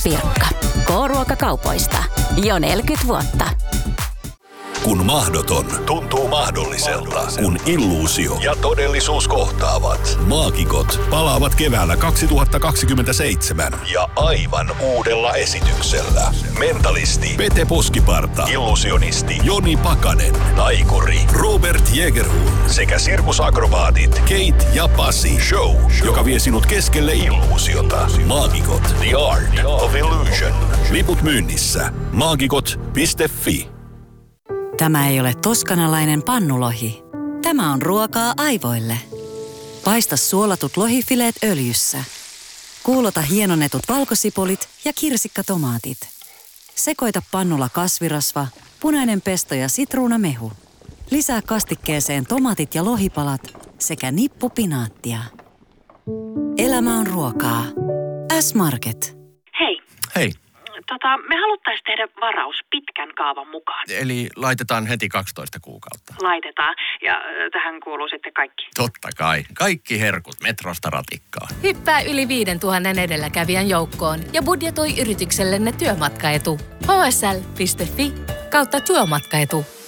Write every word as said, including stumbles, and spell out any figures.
Pirkka. K-ruokakaupoista. Jo neljäkymmentä vuotta. Kun mahdoton tuntuu mahdolliselta. Kun illuusio ja todellisuus kohtaavat. Maagikot palaavat keväällä kaksituhattakaksikymmentäseitsemän. Ja aivan uudella esityksellä. Mentalisti Pete Poskiparta. Illusionisti Joni Pakanen. Taikuri Robert Jägerhul. Sekä sirkusakrobaatit Kate ja Pasi. Show, joka vie sinut keskelle illuusiota. Maagikot. The Art of Illusion. Liput myynnissä. maagikot piste fi. Tämä ei ole toskanalainen pannulohi. Tämä on ruokaa aivoille. Paista suolatut lohifileet öljyssä. Kuulota hienonnetut valkosipulit ja kirsikkatomaatit. Sekoita pannulla kasvirasva, punainen pesto ja sitruunamehu. Lisää kastikkeeseen tomaatit ja lohipalat sekä nippu pinaattia. Elämä on ruokaa. S-Market. Hei. Hei. Tota, me haluttaisiin tehdä varaus pitkän kaavan mukaan. Eli laitetaan heti kaksitoista kuukautta. Laitetaan. Ja äh, tähän kuuluu sitten kaikki. Totta kai. Kaikki herkut Metrosta ratikkaan. Hyppää yli viisituhatta edelläkävijän joukkoon ja budjetoi yrityksellenne työmatkaetu. h s l piste f i kautta työmatkaetu.